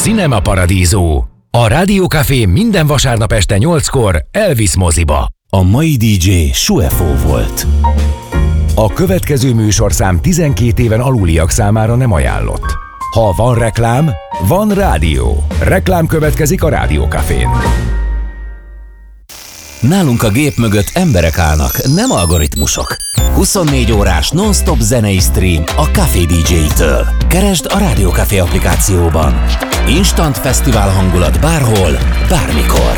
Cinema Paradiso. A Rádió Café minden vasárnap este 8-kor elvisz moziba. A mai DJ Suefo volt. A következő műsorszám 12 éven aluliak számára nem ajánlott. Ha van reklám, van rádió. Reklám következik a Rádió Cafén. Nálunk a gép mögött emberek állnak, nem algoritmusok. 24 órás non-stop zenei stream a Café DJ-től. Keresd a Rádió Café applikációban. Instant fesztivál hangulat bárhol, bármikor.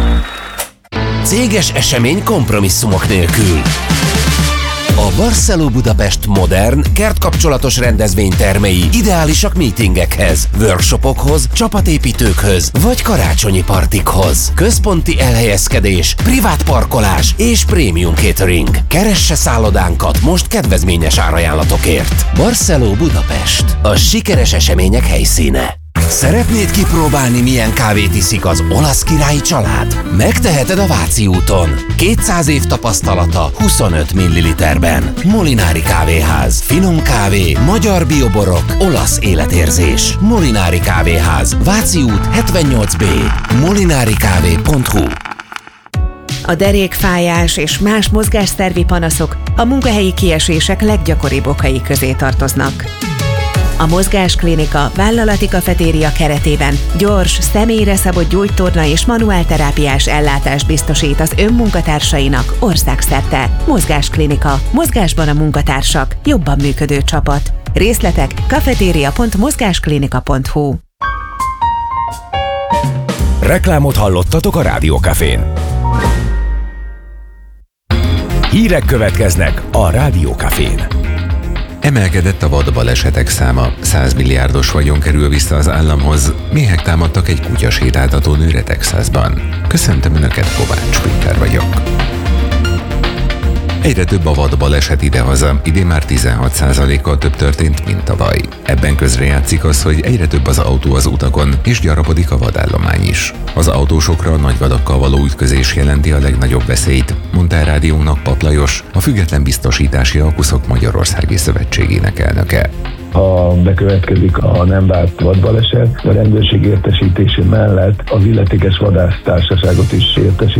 Céges esemény kompromisszumok nélkül. A Barceló Budapest modern, kertkapcsolatos rendezvénytermei ideálisak meetingekhez, workshopokhoz, csapatépítőkhöz vagy karácsonyi partikhoz. Központi elhelyezkedés, privát parkolás és prémium catering. Keresse szállodánkat most kedvezményes árajánlatokért. Barceló Budapest. A sikeres események helyszíne. Szeretnéd kipróbálni, milyen kávét iszik az olasz királyi család? Megteheted a Váci úton. 200 év tapasztalata 25 ml-ben. Molinári Kávéház. Finom kávé, magyar bioborok, olasz életérzés. Molinári Kávéház. Váci út 78B. molinarikávé.hu. A derékfájás és más mozgásszervi panaszok a munkahelyi kiesések leggyakoribb okai közé tartoznak. A Mozgásklinika vállalati kafetéria keretében gyors, személyre szabott gyógytorna és manuálterápiás ellátást biztosít az önmunkatársainak országszerte. Mozgásklinika. Mozgásban a munkatársak. Jobban működő csapat. Részletek kafeteria.mozgásklinika.hu. Reklámot hallottatok a Rádió Cafén. Hírek következnek a Rádió Cafén. Emelkedett a vadbalesetek száma, 100 milliárdos vagyon kerül vissza az államhoz, méhek támadtak egy kutyasétáltató nőre Texasban. Köszöntöm Önöket, Kovács Péter vagyok. Egyre több a vadbaleset idehaza, idén már 16%-kal több történt, mint tavaly. Ebben közrejátszik az, hogy egyre több az autó az utakon, és gyarapodik a vadállomány is. Az autósokra a nagy vadakkal való ütközés jelenti a legnagyobb veszélyt, mondta a rádiónak Pat Lajos, a Független Biztosítási Alkuszok Magyarországi Szövetségének elnöke. Ha bekövetkezik a nem várt vadbaleset, a rendőrség értesítése mellett az illetékes vadásztársaságot is értesít